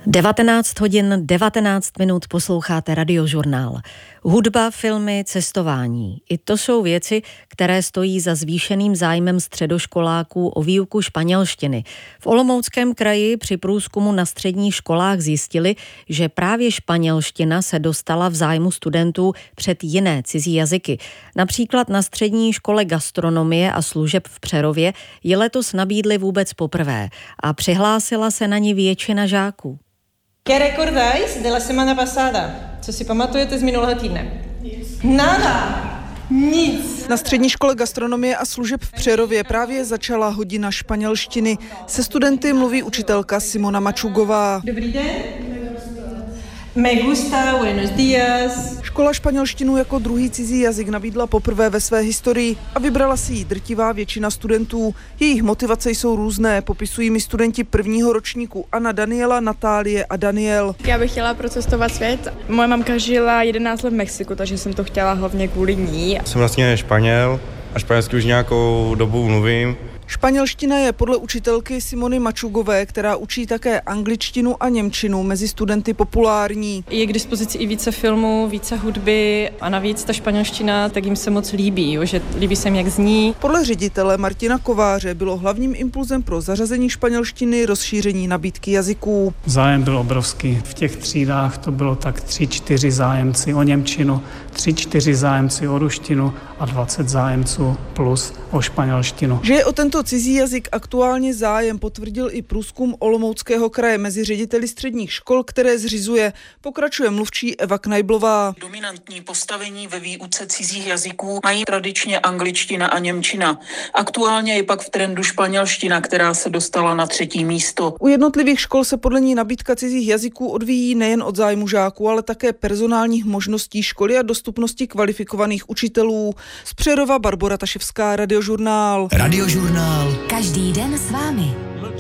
19 hodin 19 minut posloucháte Radiožurnál. Hudba, filmy, cestování. I to jsou věci, které stojí za zvýšeným zájmem středoškoláků o výuku španělštiny. V Olomouckém kraji při průzkumu na středních školách zjistili, že právě španělština se dostala v zájmu studentů před jiné cizí jazyky. Například na střední škole gastronomie a služeb v Přerově ji letos nabídli vůbec poprvé a přihlásila se na ni většina žáků. ¿Qué recordáis de la semana pasada? Co si pamatujete z minulého týdne? Nada! Nic! Na střední škole gastronomie a služeb v Přerově právě začala hodina španělštiny. Se studenty mluví učitelka Simona Mačugová. Dobrý den. Me gusta, buenos días. Škola španělštinu jako druhý cizí jazyk nabídla poprvé ve své historii a vybrala si ji drtivá většina studentů. Jejich motivace jsou různé, popisují mi studenti prvního ročníku Anna, Daniela, Natálie a Daniel. Já bych chtěla procestovat svět. Moje mamka žila 11 let v Mexiku, takže jsem to chtěla hlavně kvůli ní. Jsem vlastně Španěl a španělsky už nějakou dobu mluvím. Španělština je podle učitelky Simony Mačugové, která učí také angličtinu a němčinu, mezi studenty populární. Je k dispozici i více filmů, více hudby a navíc ta španělština, tak jim se moc líbí, jo, že líbí se jim, jak zní. Podle ředitele Martina Kováře bylo hlavním impulzem pro zařazení španělštiny rozšíření nabídky jazyků. Zájem byl obrovský. V těch třídách to bylo tak 3-4 zájemci o němčinu, 3-4 zájemci o ruštinu a 20 zájemců plus o španělštinu. Že je o tento cizí jazyk aktuálně zájem, potvrdil i průzkum Olomouckého kraje mezi řediteli středních škol, které zřizuje. Pokračuje mluvčí Eva Knajblová. Dominantní postavení ve výuce cizích jazyků mají tradičně angličtina a němčina. Aktuálně je pak v trendu španělština, která se dostala na 3. místo. U jednotlivých škol se podle ní nabídka cizích jazyků odvíjí nejen od zájmu žáků, ale také personálních možností školy a dostupnosti kvalifikovaných učitelů. Z Přerova Barbora Taševská, Radiožurnál. Každý den s vámi.